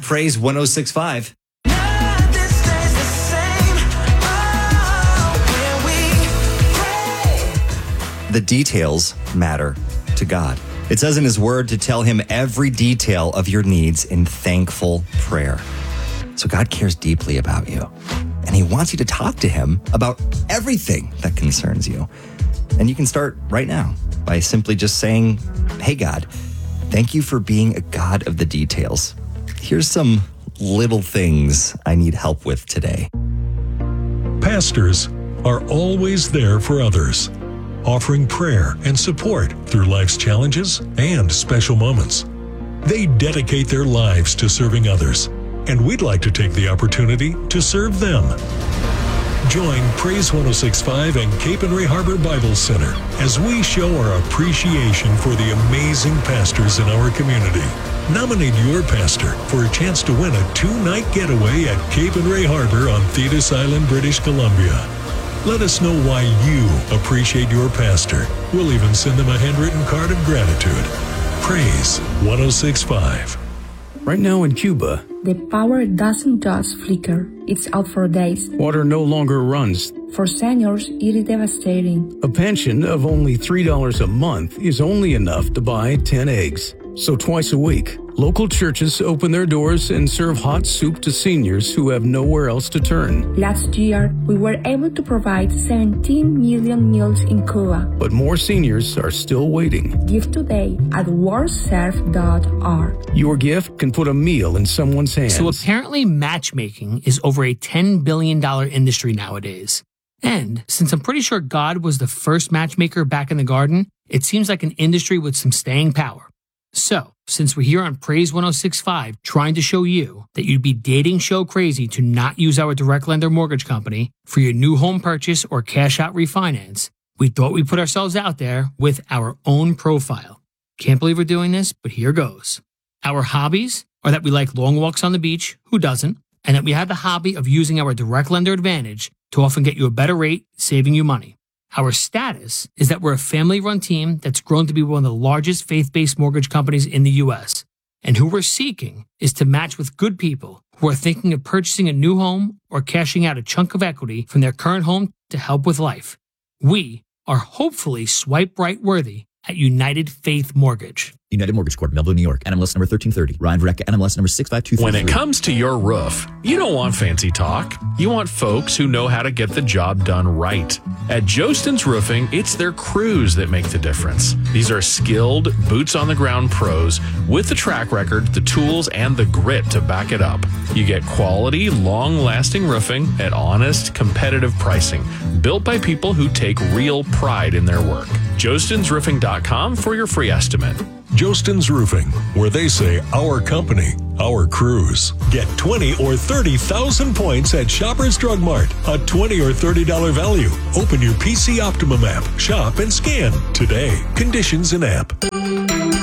Praise 106.5. The details matter to God. It says in his word to tell him every detail of your needs in thankful prayer. So God cares deeply about you, and he wants you to talk to him about everything that concerns you. And you can start right now by simply just saying, hey, God, thank you for being a God of the details. Here's some little things I need help with today. Pastors are always there for others, offering prayer and support through life's challenges and special moments. They dedicate their lives to serving others, and we'd like to take the opportunity to serve them. Join Praise 106.5 and Cape and Ray Harbor Bible Center as we show our appreciation for the amazing pastors in our community. Nominate your pastor for a chance to win a 2-night getaway at Cape and Ray Harbor on Thetis Island, British Columbia. Let us know why you appreciate your pastor. We'll even send them a handwritten card of gratitude. Praise 106.5. Right now in Cuba, the power doesn't just flicker, it's out for days. water no longer runs. For seniors, it is devastating. A pension of only $3 a month is only enough to buy 10 eggs. So twice a week, local churches open their doors and serve hot soup to seniors who have nowhere else to turn. Last year, we were able to provide 17 million meals in Cuba. But more seniors are still waiting. Give today at worldserve.org. Your gift can put a meal in someone's hands. So apparently matchmaking is over a $10 billion industry nowadays. And since I'm pretty sure God was the first matchmaker back in the garden, it seems like an industry with some staying power. So, since we're here on Praise 106.5 trying to show you that you'd be dating show crazy to not use our direct lender mortgage company for your new home purchase or cash out refinance, we thought we'd put ourselves out there with our own profile. Can't believe we're doing this, but here goes. Our hobbies are that we like long walks on the beach, who doesn't, and that we have the hobby of using our direct lender advantage to often get you a better rate, saving you money. Our status is that we're a family-run team that's grown to be one of the largest faith-based mortgage companies in the U.S. And who we're seeking is to match with good people who are thinking of purchasing a new home or cashing out a chunk of equity from their current home to help with life. We are hopefully swipe right worthy at United Faith Mortgage. United Mortgage Corp, Melville, New York. NMLS number 1330. Ryan Vreck, NMLS number 65233. When it comes to your roof, you don't want fancy talk. You want folks who know how to get the job done right. At Jostin's Roofing, it's their crews that make the difference. These are skilled, boots-on-the-ground pros with the track record, the tools, and the grit to back it up. You get quality, long-lasting roofing at honest, competitive pricing, built by people who take real pride in their work. JostinsRoofing.com for your free estimate. Jostin's Roofing, where they say our company, our crews. Get 20 or 30,000 points at Shoppers Drug Mart. A $20 or $30 value. Open your PC Optimum app, shop, and scan today. Conditions in app.